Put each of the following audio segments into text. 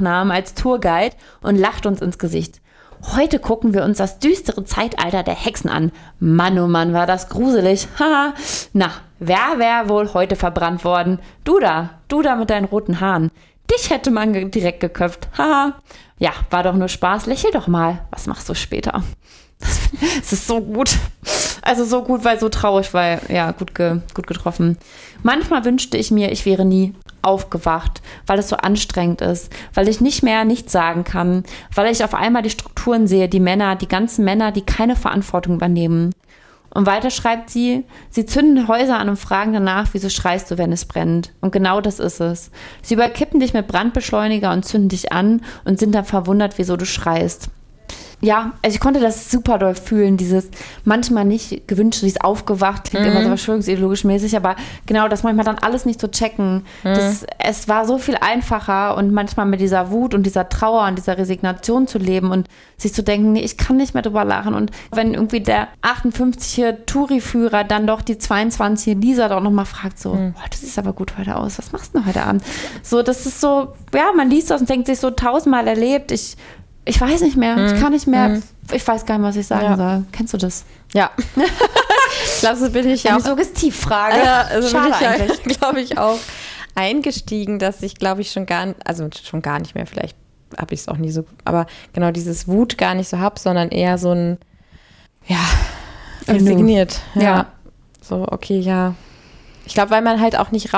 Nachnamen als Tourguide und lacht uns ins Gesicht. Heute gucken wir uns das düstere Zeitalter der Hexen an. Mann, oh Mann, war das gruselig. Haha. Na, wer wäre wohl heute verbrannt worden? Du da mit deinen roten Haaren. Dich hätte man direkt geköpft. Haha. Ja, war doch nur Spaß. Lächel doch mal. Was machst du später? Es ist so gut. Also so gut, weil so traurig, weil, ja, gut getroffen. Manchmal wünschte ich mir, ich wäre nie aufgewacht, weil es so anstrengend ist, weil ich nicht mehr nichts sagen kann, weil ich auf einmal die Strukturen sehe, die ganzen Männer, die keine Verantwortung übernehmen. Und weiter schreibt sie zünden Häuser an und fragen danach, wieso schreist du, wenn es brennt? Und genau das ist es. Sie überkippen dich mit Brandbeschleuniger und zünden dich an und sind dann verwundert, wieso du schreist. Ja, also ich konnte das super doll fühlen, dieses manchmal nicht gewünscht, dieses aufgewacht, klingt immer so verschwörungsideologisch mäßig, aber genau, das manchmal dann alles nicht zu checken. Es war so viel einfacher und manchmal mit dieser Wut und dieser Trauer und dieser Resignation zu leben und sich zu denken, nee, ich kann nicht mehr drüber lachen. Und wenn irgendwie der 58er Touri-Führer dann doch die 22 Lisa doch nochmal fragt, so, das sieht aber gut heute aus, was machst du denn heute Abend? So, das ist so, ja, man liest das und denkt sich so 1000-mal erlebt, ich weiß nicht mehr, ich kann nicht mehr, ich weiß gar nicht, was ich sagen soll. Kennst du das? Ja. Ich glaube, so bin ich ja auch. Eine Suggestivfrage. Ja, also schade bin ich eigentlich. glaube ich, auch eingestiegen, dass ich, glaube ich, schon gar nicht mehr, vielleicht habe ich es auch nie so, aber genau dieses Wut gar nicht so habe, sondern eher so ein, ja, resigniert. Ja. So, okay, ja. Ich glaube, weil man halt auch nicht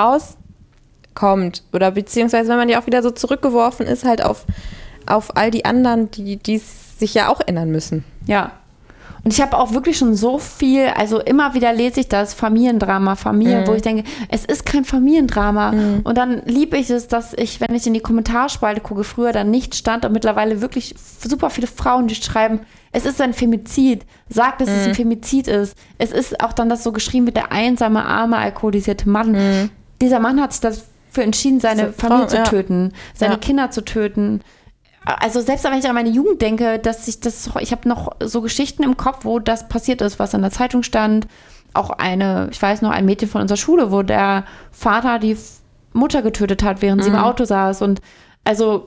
rauskommt oder beziehungsweise, wenn man ja auch wieder so zurückgeworfen ist, halt auf all die anderen, die sich ja auch ändern müssen. Ja. Und ich habe auch wirklich schon so viel, also immer wieder lese ich das Familiendrama, wo ich denke, es ist kein Familiendrama. Und dann liebe ich es, dass ich, wenn ich in die Kommentarspalte gucke, früher dann nicht stand und mittlerweile wirklich super viele Frauen, die schreiben, es ist ein Femizid, sagt, dass es ein Femizid ist. Es ist auch dann das so geschrieben mit der einsame, arme, alkoholisierte Mann. Dieser Mann hat sich dafür entschieden, seine Familie zu töten, seine Kinder zu töten. Also selbst wenn ich an meine Jugend denke, ich habe noch so Geschichten im Kopf, wo das passiert ist, was in der Zeitung stand. Auch ich weiß noch, ein Mädchen von unserer Schule, wo der Vater die Mutter getötet hat, während sie im Auto saß. Und also,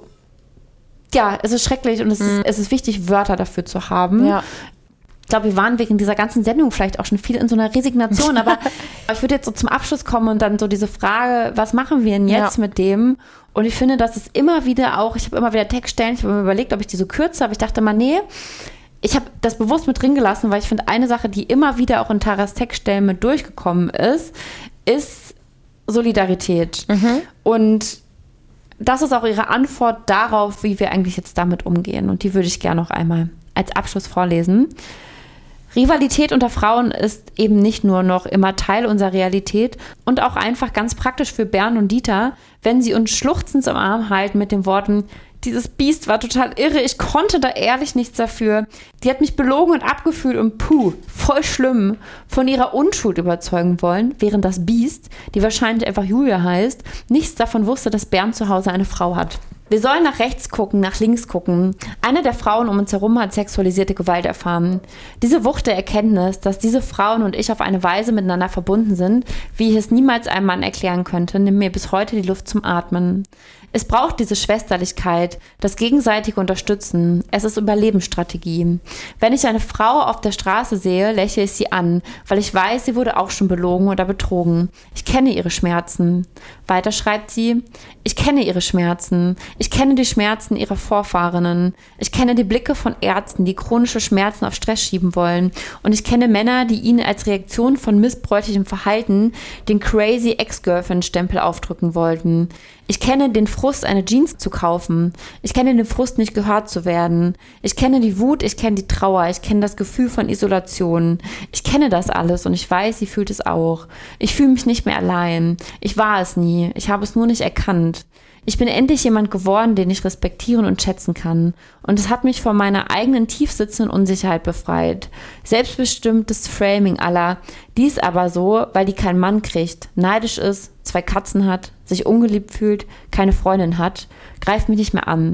ja, es ist schrecklich und es ist wichtig, Wörter dafür zu haben. Ja. Ich glaube, wir waren wegen dieser ganzen Sendung vielleicht auch schon viel in so einer Resignation, aber ich würde jetzt so zum Abschluss kommen und dann so diese Frage, was machen wir denn jetzt mit dem? Und ich finde, dass es immer wieder auch, ich habe immer wieder Textstellen, ich habe mir überlegt, ob ich die so kürze, aber ich dachte mal, nee, ich habe das bewusst mit drin gelassen, weil ich finde, eine Sache, die immer wieder auch in Taras Textstellen mit durchgekommen ist Solidarität. Und das ist auch ihre Antwort darauf, wie wir eigentlich jetzt damit umgehen. Und die würde ich gerne noch einmal als Abschluss vorlesen. Rivalität unter Frauen ist eben nicht nur noch immer Teil unserer Realität und auch einfach ganz praktisch für Bernd und Dieter, wenn sie uns schluchzend am Arm halten mit den Worten, dieses Biest war total irre, ich konnte da ehrlich nichts dafür. Die hat mich belogen und abgefühlt und voll schlimm, von ihrer Unschuld überzeugen wollen, während das Biest, die wahrscheinlich einfach Julia heißt, nichts davon wusste, dass Bernd zu Hause eine Frau hat. Wir sollen nach rechts gucken, nach links gucken. Eine der Frauen um uns herum hat sexualisierte Gewalt erfahren. Diese Wucht der Erkenntnis, dass diese Frauen und ich auf eine Weise miteinander verbunden sind, wie ich es niemals einem Mann erklären könnte, nimmt mir bis heute die Luft zum Atmen. Es braucht diese Schwesterlichkeit, das gegenseitige Unterstützen. Es ist Überlebensstrategie. Wenn ich eine Frau auf der Straße sehe, lächle ich sie an, weil ich weiß, sie wurde auch schon belogen oder betrogen. Ich kenne ihre Schmerzen. Weiter schreibt sie, ich kenne ihre Schmerzen. Ich kenne die Schmerzen ihrer Vorfahrinnen. Ich kenne die Blicke von Ärzten, die chronische Schmerzen auf Stress schieben wollen. Und ich kenne Männer, die ihnen als Reaktion von missbräuchlichem Verhalten den crazy Ex-Girlfriend-Stempel aufdrücken wollten. Ich kenne den Frust, eine Jeans zu kaufen. Ich kenne den Frust, nicht gehört zu werden. Ich kenne die Wut, ich kenne die Trauer, ich kenne das Gefühl von Isolation. Ich kenne das alles und ich weiß, sie fühlt es auch. Ich fühle mich nicht mehr allein. Ich war es nie. Ich habe es nur nicht erkannt. Ich bin endlich jemand geworden, den ich respektieren und schätzen kann. Und es hat mich von meiner eigenen tiefsitzenden Unsicherheit befreit. Selbstbestimmtes Framing aller, dies aber so, weil die keinen Mann kriegt, neidisch ist, 2 Katzen hat, sich ungeliebt fühlt, keine Freundin hat, greift mich nicht mehr an.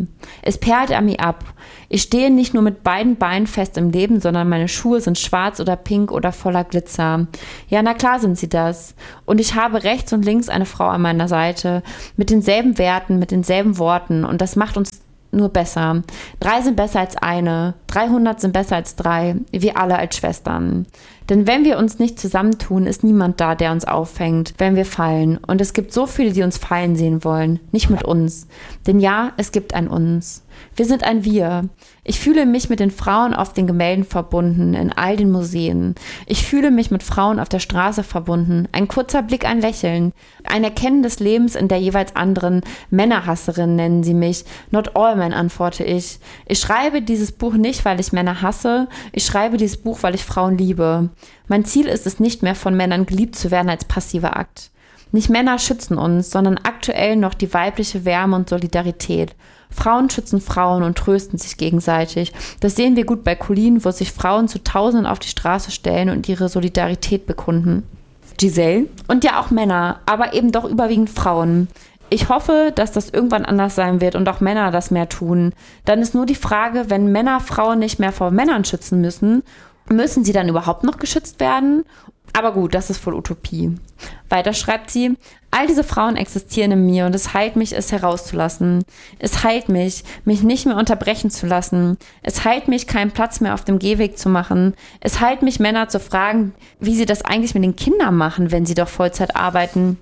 Es perlt an mir ab. Ich stehe nicht nur mit beiden Beinen fest im Leben, sondern meine Schuhe sind schwarz oder pink oder voller Glitzer. Ja, na klar sind sie das. Und ich habe rechts und links eine Frau an meiner Seite, mit denselben Werten, mit denselben Worten. Und das macht uns nur besser. 3 sind besser als eine, 300 sind besser als 3, wir alle als Schwestern. Denn wenn wir uns nicht zusammentun, ist niemand da, der uns auffängt, wenn wir fallen. Und es gibt so viele, die uns fallen sehen wollen, nicht mit uns. Denn ja, es gibt ein Uns. Wir sind ein Wir. Ich fühle mich mit den Frauen auf den Gemälden verbunden, in all den Museen. Ich fühle mich mit Frauen auf der Straße verbunden. Ein kurzer Blick, ein Lächeln. Ein Erkennen des Lebens in der jeweils anderen. Männerhasserin nennen sie mich. Not all men, antworte ich. Ich schreibe dieses Buch nicht, weil ich Männer hasse. Ich schreibe dieses Buch, weil ich Frauen liebe. Mein Ziel ist es nicht mehr, von Männern geliebt zu werden als passiver Akt. Nicht Männer schützen uns, sondern aktuell noch die weibliche Wärme und Solidarität. Frauen schützen Frauen und trösten sich gegenseitig. Das sehen wir gut bei Colleen, wo sich Frauen zu Tausenden auf die Straße stellen und ihre Solidarität bekunden. Giselle. Und ja auch Männer, aber eben doch überwiegend Frauen. Ich hoffe, dass das irgendwann anders sein wird und auch Männer das mehr tun. Dann ist nur die Frage, wenn Männer Frauen nicht mehr vor Männern schützen müssen sie dann überhaupt noch geschützt werden? Aber gut, das ist voll Utopie. Weiter schreibt sie, all diese Frauen existieren in mir und es heilt mich, es herauszulassen. Es heilt mich nicht mehr unterbrechen zu lassen. Es heilt mich, keinen Platz mehr auf dem Gehweg zu machen. Es heilt mich, Männer zu fragen, wie sie das eigentlich mit den Kindern machen, wenn sie doch Vollzeit arbeiten.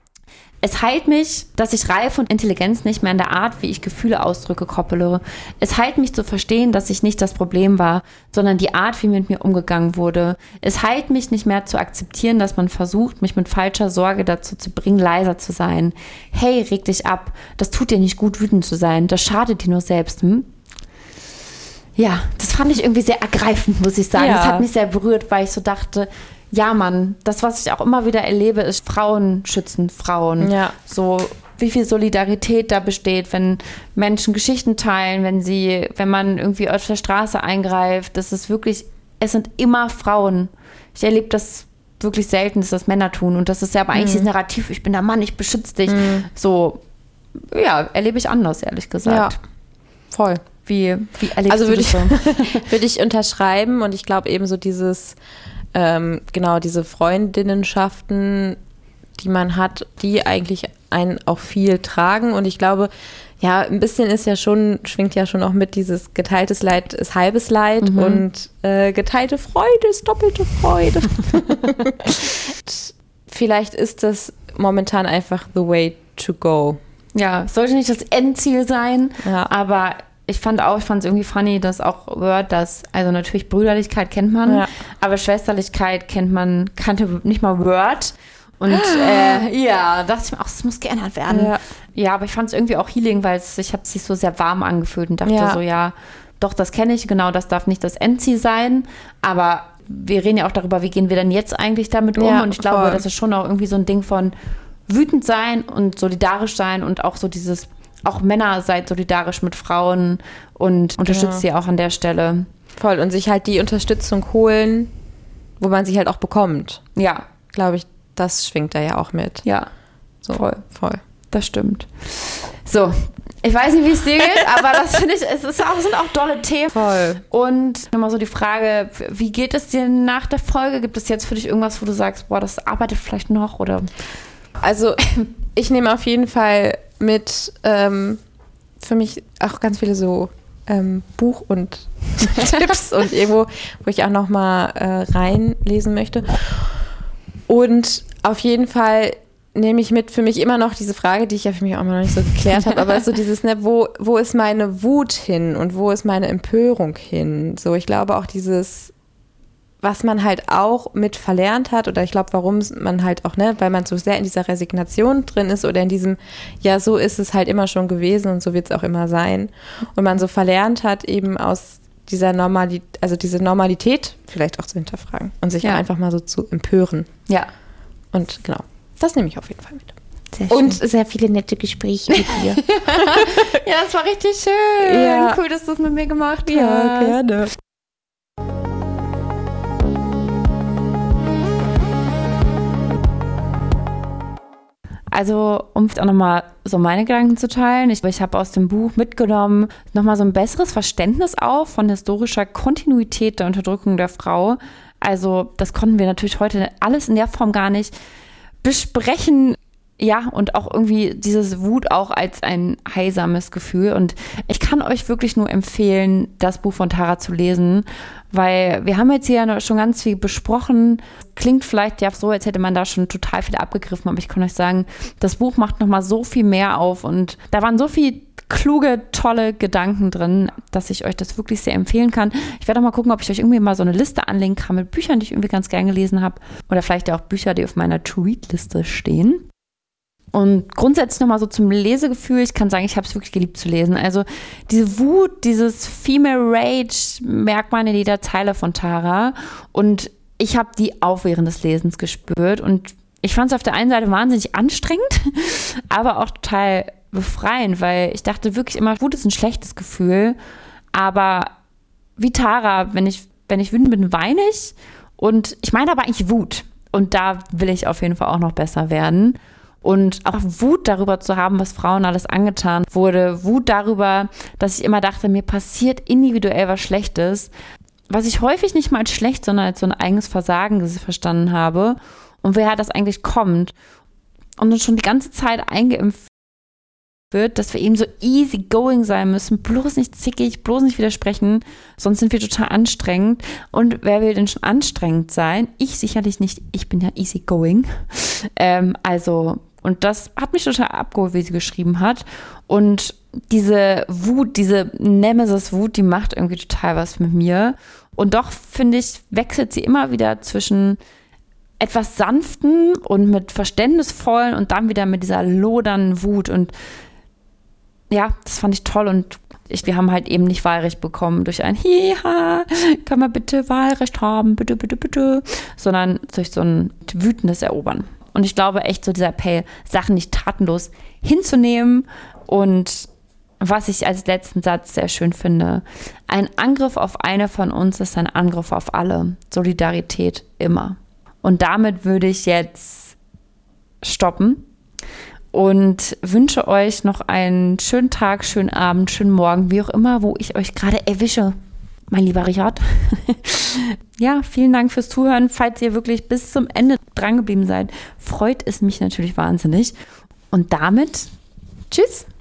Es heilt mich, dass ich Reife und Intelligenz nicht mehr an der Art, wie ich Gefühle ausdrücke, koppele. Es heilt mich zu verstehen, dass ich nicht das Problem war, sondern die Art, wie mit mir umgegangen wurde. Es heilt mich nicht mehr zu akzeptieren, dass man versucht, mich mit falscher Sorge dazu zu bringen, leiser zu sein. Hey, reg dich ab. Das tut dir nicht gut, wütend zu sein. Das schadet dir nur selbst. Ja, das fand ich irgendwie sehr ergreifend, muss ich sagen. Ja. Das hat mich sehr berührt, weil ich so dachte, ja, Mann, das, was ich auch immer wieder erlebe, ist Frauen schützen Frauen. Ja. So, wie viel Solidarität da besteht, wenn Menschen Geschichten teilen, wenn man irgendwie auf der Straße eingreift. Das ist wirklich, es sind immer Frauen. Ich erlebe das wirklich selten, dass das Männer tun. Und das ist ja aber eigentlich dieses Narrativ, ich bin der Mann, ich beschütze dich. So, ja, erlebe ich anders, ehrlich gesagt. Ja, voll. Wie erlebst also du das so? würde ich unterschreiben und ich glaube eben so dieses diese Freundinnenschaften, die man hat, die eigentlich einen auch viel tragen. Und ich glaube, ja, ein bisschen schwingt ja schon auch mit, dieses geteiltes Leid ist halbes Leid und geteilte Freude ist doppelte Freude. Vielleicht ist das momentan einfach the way to go. Ja, sollte nicht das Endziel sein, Ja. aber ich fand es irgendwie funny, dass auch Word also natürlich Brüderlichkeit kennt man, Ja. aber Schwesterlichkeit kannte nicht mal Word. Und ja, dachte ich mir auch, es muss geändert werden. Ja, aber ich fand es irgendwie auch healing, weil es hat sich so sehr warm angefühlt und dachte so, ja, doch, das kenne ich, genau, das darf nicht das Endziel sein, aber wir reden ja auch darüber, wie gehen wir denn jetzt eigentlich damit um? Ja, und ich glaube, voll. das ist schon auch irgendwie so ein Ding von wütend sein und solidarisch sein und auch so dieses auch Männer seid solidarisch mit Frauen und unterstützt sie auch an der Stelle. Voll. Und sich halt die Unterstützung holen, wo man sie halt auch bekommt. Ja. Glaube ich, das schwingt da ja auch mit. Ja, So, voll. Das stimmt. So, ich weiß nicht, wie es dir geht, aber das finde ich, sind auch dolle Themen. Voll. Und nochmal so die Frage, wie geht es dir nach der Folge? Gibt es jetzt für dich irgendwas, wo du sagst, boah, das arbeitet vielleicht noch? Oder? Also ich nehme auf jeden Fall mit für mich auch ganz viele so Buch- und Tipps und irgendwo, wo ich auch noch mal reinlesen möchte. Und auf jeden Fall nehme ich mit für mich immer noch diese Frage, die ich ja für mich auch immer noch nicht so geklärt habe, aber so dieses, ne, wo ist meine Wut hin und wo ist meine Empörung hin? So, ich glaube auch dieses, was man halt auch mit verlernt hat, oder ich glaube, warum man halt auch, ne, weil man so sehr in dieser Resignation drin ist oder in diesem, ja, so ist es halt immer schon gewesen und so wird es auch immer sein. Und man so verlernt hat, eben aus dieser diese Normalität vielleicht auch zu hinterfragen und sich auch einfach mal so zu empören. Ja. Und genau, das nehme ich auf jeden Fall mit. Sehr schön. Und sehr viele nette Gespräche mit dir. Ja, das war richtig schön. Ja. Cool, dass du es mit mir gemacht hast. Ja, gerne. Also um auch nochmal so meine Gedanken zu teilen, ich habe aus dem Buch mitgenommen, nochmal so ein besseres Verständnis auch von historischer Kontinuität der Unterdrückung der Frau. Also das konnten wir natürlich heute alles in der Form gar nicht besprechen. Ja, und auch irgendwie dieses Wut auch als ein heilsames Gefühl. Und ich kann euch wirklich nur empfehlen, das Buch von Tara zu lesen, weil wir haben jetzt hier schon ganz viel besprochen. Klingt vielleicht ja so, als hätte man da schon total viel abgegriffen, aber ich kann euch sagen, das Buch macht nochmal so viel mehr auf und da waren so viel kluge, tolle Gedanken drin, dass ich euch das wirklich sehr empfehlen kann. Ich werde auch mal gucken, ob ich euch irgendwie mal so eine Liste anlegen kann mit Büchern, die ich irgendwie ganz gern gelesen habe oder vielleicht auch Bücher, die auf meiner To-Read-Liste stehen. Und grundsätzlich nochmal so zum Lesegefühl, ich kann sagen, ich habe es wirklich geliebt zu lesen. Also diese Wut, dieses Female Rage merkt man in jeder Zeile von Tara. Und ich habe die auch während des Lesens gespürt. Und ich fand es auf der einen Seite wahnsinnig anstrengend, aber auch total befreiend, weil ich dachte wirklich immer, Wut ist ein schlechtes Gefühl. Aber wie Tara, wenn ich wütend bin, weine ich. Und ich meine aber eigentlich Wut. Und da will ich auf jeden Fall auch noch besser werden. Und auch Wut darüber zu haben, was Frauen alles angetan wurde. Wut darüber, dass ich immer dachte, mir passiert individuell was Schlechtes. Was ich häufig nicht mal als schlecht, sondern als so ein eigenes Versagen verstanden habe. Und woher das eigentlich kommt. Und uns schon die ganze Zeit eingeimpft wird, dass wir eben so easy going sein müssen. Bloß nicht zickig, bloß nicht widersprechen. Sonst sind wir total anstrengend. Und wer will denn schon anstrengend sein? Ich sicherlich nicht. Ich bin ja easy going. Und das hat mich total abgeholt, wie sie geschrieben hat. Und diese Wut, diese Nemesis-Wut, die macht irgendwie total was mit mir. Und doch, finde ich, wechselt sie immer wieder zwischen etwas sanften und mit verständnisvollen und dann wieder mit dieser lodernden Wut. Und ja, das fand ich toll. Und wir haben halt eben nicht Wahlrecht bekommen durch ein Hiha, können wir bitte Wahlrecht haben, bitte, bitte, bitte, sondern durch so ein wütendes Erobern. Und ich glaube echt, so dieser Appell, Sachen nicht tatenlos hinzunehmen. Und was ich als letzten Satz sehr schön finde, ein Angriff auf eine von uns ist ein Angriff auf alle. Solidarität immer. Und damit würde ich jetzt stoppen und wünsche euch noch einen schönen Tag, schönen Abend, schönen Morgen, wie auch immer, wo ich euch gerade erwische. Mein lieber Richard. Ja, vielen Dank fürs Zuhören. Falls ihr wirklich bis zum Ende dran geblieben seid, freut es mich natürlich wahnsinnig. Und damit, tschüss.